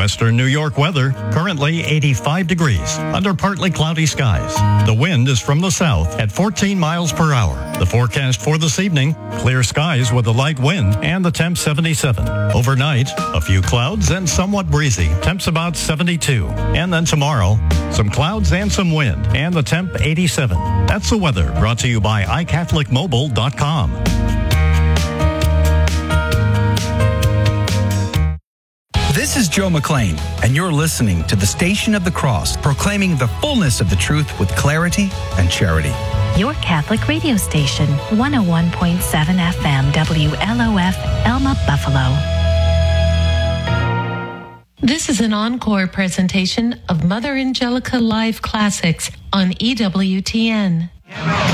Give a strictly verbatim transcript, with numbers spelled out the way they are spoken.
Western New York weather, currently eighty-five degrees, under partly cloudy skies. The wind is from the south at fourteen miles per hour. The forecast for this evening, clear skies with a light wind and the temp seventy-seven. Overnight, a few clouds and somewhat breezy, temps about seventy-two. And then tomorrow, some clouds and some wind and the temp eighty-seven. That's the weather brought to you by i catholic mobile dot com. This is Joe McLean, and you're listening to the Station of the Cross, proclaiming the fullness of the truth with clarity and charity. Your Catholic radio station, one oh one point seven F M, W L O F, Elma, Buffalo. This is an encore presentation of Mother Angelica Live Classics on E W T N.